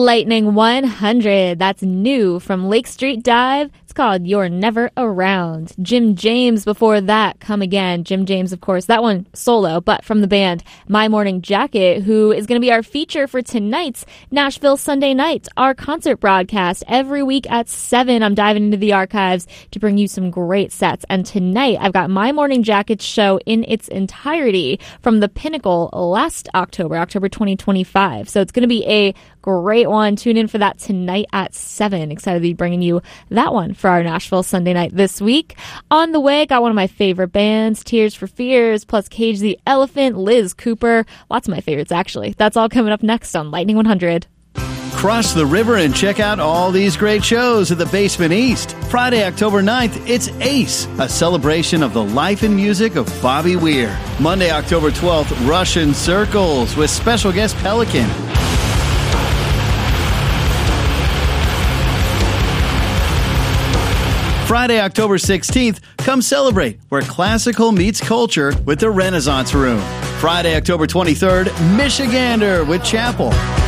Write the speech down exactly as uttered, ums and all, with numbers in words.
Lightning one hundred. That's new from Lake Street Dive. It's called You're Never Around. Jim James before that, Come Again. Jim James, of course, that one solo, but from the band My Morning Jacket, who is going to be our feature for tonight's Nashville Sunday Night, our concert broadcast every week at seven. I'm diving into the archives to bring you some great sets. And tonight, I've got My Morning Jacket's show in its entirety from the Pinnacle last October, October twenty twenty-five. So it's going to be a great one. Tune in for that tonight at seven. Excited to be bringing you that one for our Nashville Sunday Night this week. On the way, got one of my favorite bands, Tears for Fears, plus Cage the Elephant, Liz Cooper. Lots of my favorites, actually. That's all coming up next on Lightning one hundred. Cross the river and check out all these great shows at the Basement East. Friday, October ninth, it's Ace, a celebration of the life and music of Bobby Weir. Monday, October twelfth, Russian Circles with special guest Pelican. Friday, October sixteenth, come celebrate where classical meets culture with the Renaissance Room. Friday, October twenty-third, Michigander with Chapel.